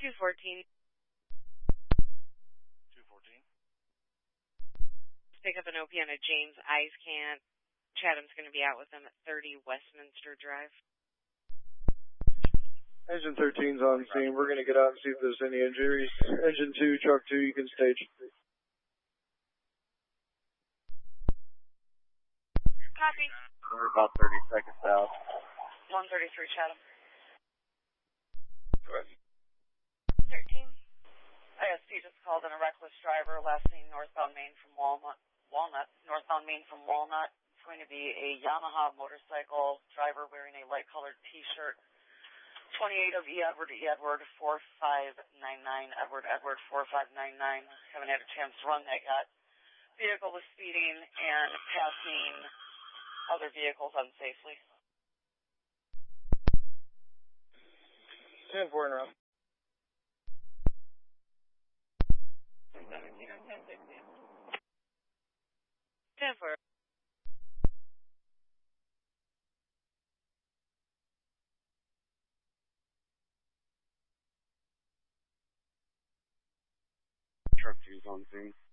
214. 214. Pick up an OP on a James Eiscant. Chatham's going to be out with them at 30 Westminster Drive. Engine 13's on scene. We're going to get out and see if there's any injuries. Engine 2, truck 2, you can stage. Copy. We're about 30 seconds out. 133 Chatham. Go ahead. 13. ISD just called in a reckless driver, last seen northbound Main from Walnut. Northbound Main from Walnut. It's going to be a Yamaha motorcycle driver wearing a light-colored T-shirt. 28 of E. Edward, 4599, Edward, 4599. Haven't had a chance to run that yet. Vehicle was speeding and passing other vehicles unsafely. 10-4 interrupt. 10-4. Truck 2's on scene.